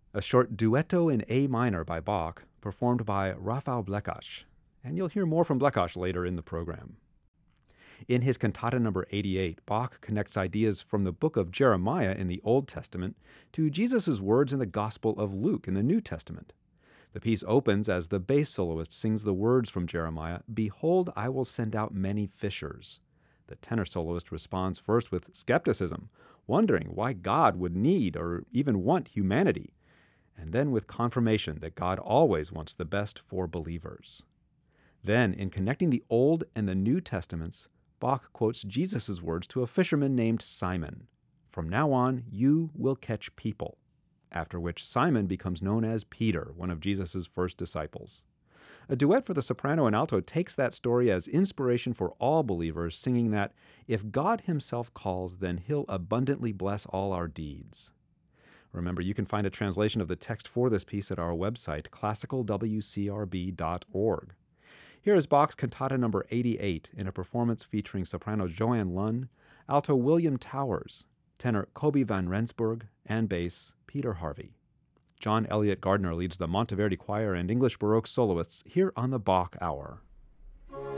a short duetto in A minor by Bach, performed by Rafał Blekash, and you'll hear more from Blekash later in the program. In his cantata number 88, Bach connects ideas from the book of Jeremiah in the Old Testament to Jesus' words in the Gospel of Luke in the New Testament. The piece opens as the bass soloist sings the words from Jeremiah, "Behold, I will send out many fishers." The tenor soloist responds first with skepticism, wondering why God would need or even want humanity, and then with confirmation that God always wants the best for believers. Then, in connecting the Old and the New Testaments, Bach quotes Jesus' words to a fisherman named Simon, "From now on, you will catch people," after which Simon becomes known as Peter, one of Jesus' first disciples. A duet for the soprano and alto takes that story as inspiration for all believers, singing that if God himself calls, then he'll abundantly bless all our deeds. Remember, you can find a translation of the text for this piece at our website, classicalwcrb.org. Here is Bach's cantata number 88 in a performance featuring soprano Joanne Lunn, alto William Towers, tenor Kobe van Rensburg, and bass Peter Harvey. John Elliott Gardner leads the Monteverdi Choir and English Baroque soloists here on the Bach Hour.